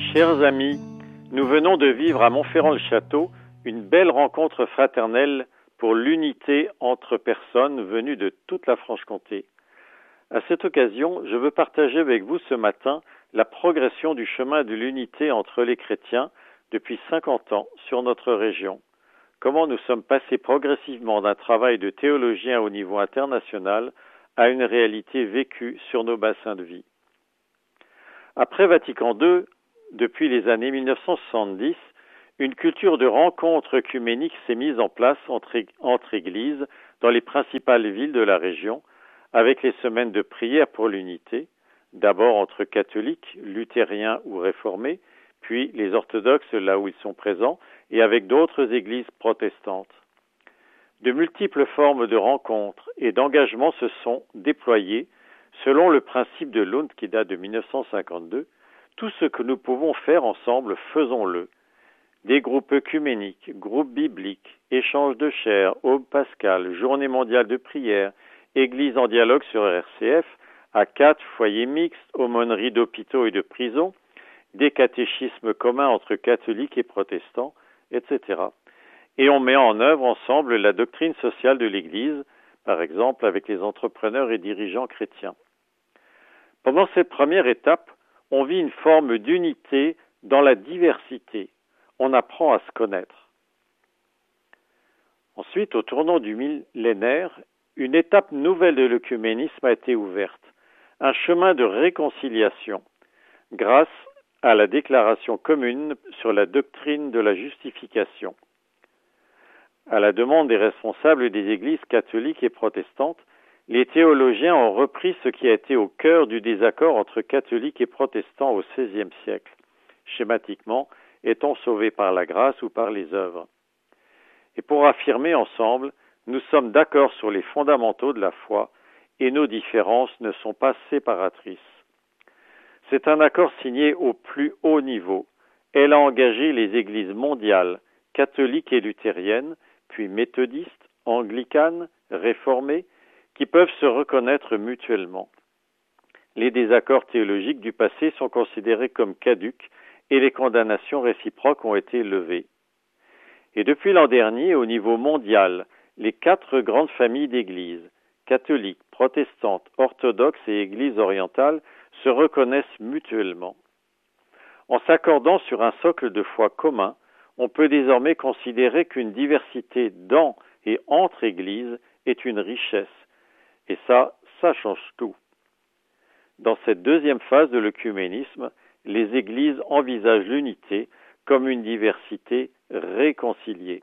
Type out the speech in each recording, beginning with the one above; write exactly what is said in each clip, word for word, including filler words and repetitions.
Chers amis, nous venons de vivre à Montferrand-le-Château une belle rencontre fraternelle pour l'unité entre personnes venues de toute la Franche-Comté. À cette occasion, je veux partager avec vous ce matin la progression du chemin de l'unité entre les chrétiens depuis cinquante ans sur notre région. Comment nous sommes passés progressivement d'un travail de théologien au niveau international à une réalité vécue sur nos bassins de vie. Après Vatican deux, depuis les années mille neuf cent soixante-dix, une culture de rencontres œcuméniques s'est mise en place entre, entre églises dans les principales villes de la région, avec les semaines de prière pour l'unité, d'abord entre catholiques, luthériens ou réformés, puis les orthodoxes là où ils sont présents, et avec d'autres églises protestantes. De multiples formes de rencontres et d'engagement se sont déployées selon le principe de Lund qui date de mille neuf cent cinquante-deux. Tout ce que nous pouvons faire ensemble, faisons-le. Des groupes œcuméniques, groupes bibliques, échanges de chair, aube pascale, journée mondiale de prière, église en dialogue sur R C F, A quatre, foyers mixtes, aumôneries d'hôpitaux et de prisons, des catéchismes communs entre catholiques et protestants, et cetera. Et on met en œuvre ensemble la doctrine sociale de l'Église, par exemple avec les entrepreneurs et dirigeants chrétiens. Pendant cette première étape, on vit une forme d'unité dans la diversité. On apprend à se connaître. Ensuite, au tournant du millénaire, une étape nouvelle de l'œcuménisme a été ouverte, un chemin de réconciliation, grâce à la déclaration commune sur la doctrine de la justification. À la demande des responsables des églises catholiques et protestantes, les théologiens ont repris ce qui a été au cœur du désaccord entre catholiques et protestants au seizième siècle. Schématiquement, est-on sauvé par la grâce ou par les œuvres? Et pour affirmer ensemble, nous sommes d'accord sur les fondamentaux de la foi et nos différences ne sont pas séparatrices. C'est un accord signé au plus haut niveau. Elle a engagé les églises mondiales, catholiques et luthériennes, puis méthodistes, anglicanes, réformées, qui peuvent se reconnaître mutuellement. Les désaccords théologiques du passé sont considérés comme caducs et les condamnations réciproques ont été levées. Et depuis l'an dernier, au niveau mondial, les quatre grandes familles d'églises, catholiques, protestantes, orthodoxes et églises orientales, se reconnaissent mutuellement. En s'accordant sur un socle de foi commun, on peut désormais considérer qu'une diversité dans et entre églises est une richesse. Et ça, ça change tout. Dans cette deuxième phase de l'œcuménisme, les églises envisagent l'unité comme une diversité réconciliée.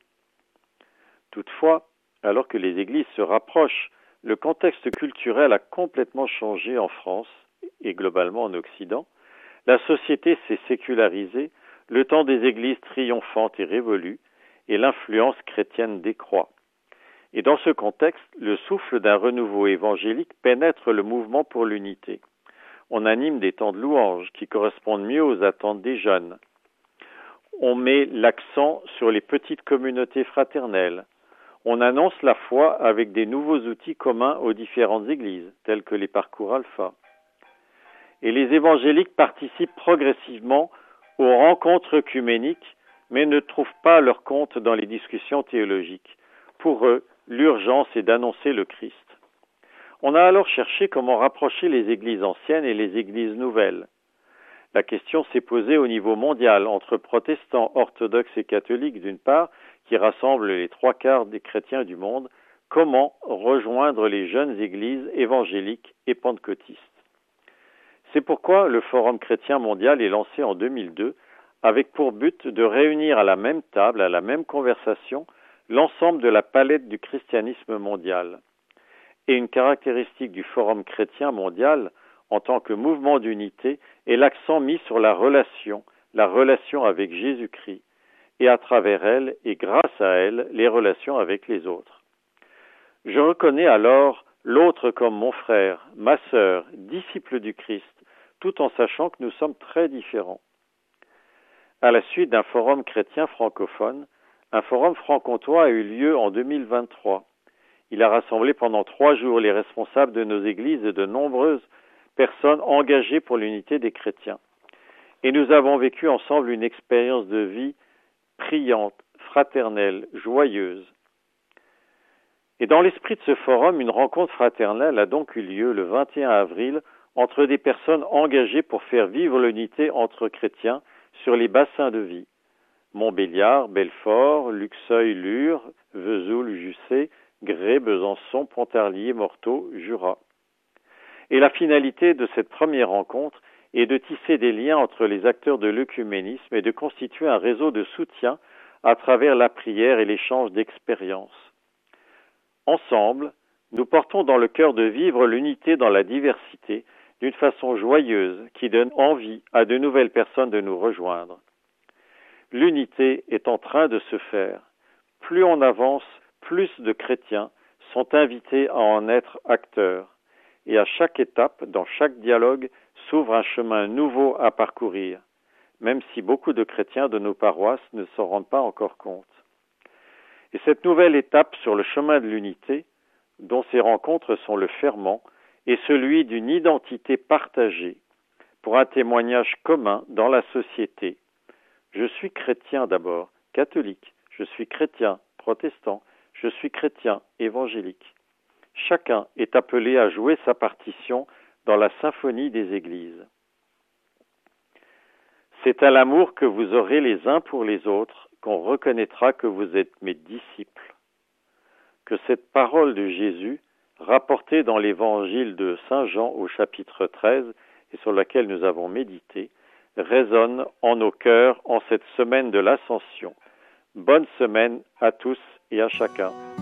Toutefois, alors que les églises se rapprochent, le contexte culturel a complètement changé en France et globalement en Occident. La société s'est sécularisée, le temps des églises triomphantes est révolu et l'influence chrétienne décroît. Et dans ce contexte, le souffle d'un renouveau évangélique pénètre le mouvement pour l'unité. On anime des temps de louange qui correspondent mieux aux attentes des jeunes. On met l'accent sur les petites communautés fraternelles. On annonce la foi avec des nouveaux outils communs aux différentes églises, tels que les parcours alpha. Et les évangéliques participent progressivement aux rencontres œcuméniques, mais ne trouvent pas leur compte dans les discussions théologiques. Pour eux, l'urgence est d'annoncer le Christ. On a alors cherché comment rapprocher les églises anciennes et les églises nouvelles. La question s'est posée au niveau mondial entre protestants, orthodoxes et catholiques d'une part, qui rassemblent les trois quarts des chrétiens du monde, comment rejoindre les jeunes églises évangéliques et pentecôtistes. C'est pourquoi le Forum chrétien mondial est lancé en deux mille deux, avec pour but de réunir à la même table, à la même conversation, l'ensemble de la palette du christianisme mondial. Et une caractéristique du Forum chrétien mondial, en tant que mouvement d'unité, est l'accent mis sur la relation, la relation avec Jésus-Christ, et à travers elle, et grâce à elle, les relations avec les autres. Je reconnais alors l'autre comme mon frère, ma sœur, disciple du Christ, tout en sachant que nous sommes très différents. À la suite d'un forum chrétien francophone, un forum franc-comtois a eu lieu en deux mille vingt-trois. Il a rassemblé pendant trois jours les responsables de nos églises et de nombreuses personnes engagées pour l'unité des chrétiens. et nous avons vécu ensemble une expérience de vie priante, fraternelle, joyeuse. Et dans l'esprit de ce forum, une rencontre fraternelle a donc eu lieu le vingt et un avril entre des personnes engagées pour faire vivre l'unité entre chrétiens sur les bassins de vie. Montbéliard, Belfort, Luxeuil, Lure, Vesoul, Jussey, Grès, Besançon, Pontarlier, Morteau, Jura. Et la finalité de cette première rencontre est de tisser des liens entre les acteurs de l'œcuménisme et de constituer un réseau de soutien à travers la prière et l'échange d'expériences. Ensemble, nous portons dans le cœur de vivre l'unité dans la diversité d'une façon joyeuse qui donne envie à de nouvelles personnes de nous rejoindre. L'unité est en train de se faire. Plus on avance, plus de chrétiens sont invités à en être acteurs. Et à chaque étape, dans chaque dialogue, s'ouvre un chemin nouveau à parcourir, même si beaucoup de chrétiens de nos paroisses ne s'en rendent pas encore compte. Et cette nouvelle étape sur le chemin de l'unité, dont ces rencontres sont le ferment, est celui d'une identité partagée pour un témoignage commun dans la société. Je suis chrétien d'abord, catholique, je suis chrétien, protestant, je suis chrétien, évangélique. Chacun est appelé à jouer sa partition dans la symphonie des églises. C'est à l'amour que vous aurez les uns pour les autres qu'on reconnaîtra que vous êtes mes disciples. Que cette parole de Jésus, rapportée dans l'évangile de Saint Jean au chapitre treize et sur laquelle nous avons médité, résonne en nos cœurs en cette semaine de l'Ascension. Bonne semaine à tous et à chacun.